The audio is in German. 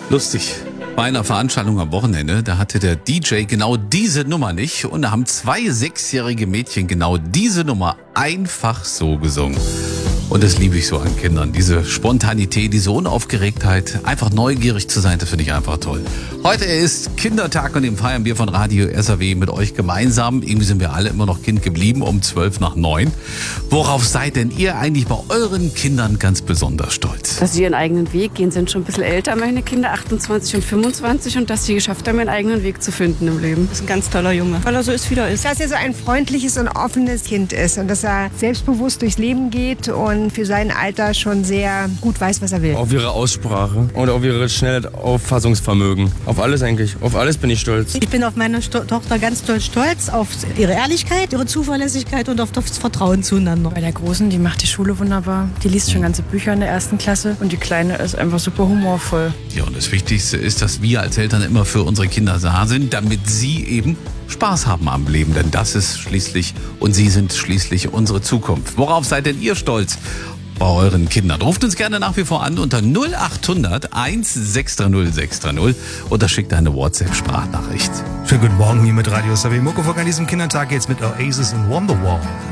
Lustig. Bei einer Veranstaltung am Wochenende, da hatte der DJ genau diese Nummer nicht und da haben 2 6-jährige Mädchen genau diese Nummer einfach so gesungen. Und das liebe ich so an Kindern. Diese Spontanität, diese Unaufgeregtheit, einfach neugierig zu sein, das finde ich einfach toll. Heute ist Kindertag und den feiern wir von Radio SAW mit euch gemeinsam. Irgendwie sind wir alle immer noch Kind geblieben um 8:55. Worauf seid denn ihr eigentlich bei euren Kindern ganz besonders stolz? Dass sie ihren eigenen Weg gehen, sind schon ein bisschen älter, meine Kinder, 28 und 25, und dass sie geschafft haben, ihren eigenen Weg zu finden im Leben. Das ist ein ganz toller Junge, weil er so ist, wie er ist. Dass er so ein freundliches und offenes Kind ist und dass er selbstbewusst durchs Leben geht und für sein Alter schon sehr gut weiß, was er will. Auf ihre Aussprache und auf ihre schnelle Auffassungsvermögen. Auf alles eigentlich. Auf alles bin ich stolz. Ich bin auf meine Tochter ganz doll stolz, auf ihre Ehrlichkeit, ihre Zuverlässigkeit und auf das Vertrauen zueinander. Bei der Großen, die macht die Schule wunderbar. Die liest schon ganze Bücher in der 1. Klasse und die Kleine ist einfach super humorvoll. Ja, und das Wichtigste ist, dass wir als Eltern immer für unsere Kinder da sind, damit sie eben Spaß haben am Leben. Denn das ist schließlich und sie sind schließlich unsere Zukunft. Worauf seid denn ihr stolz bei euren Kindern? Ruft uns gerne nach wie vor an unter 0800 1630 630 oder schickt eine WhatsApp-Sprachnachricht. Schönen guten Morgen hier mit Radio SAW Muckefuck. An diesem Kindertag geht's mit Oasis und Wonderwall.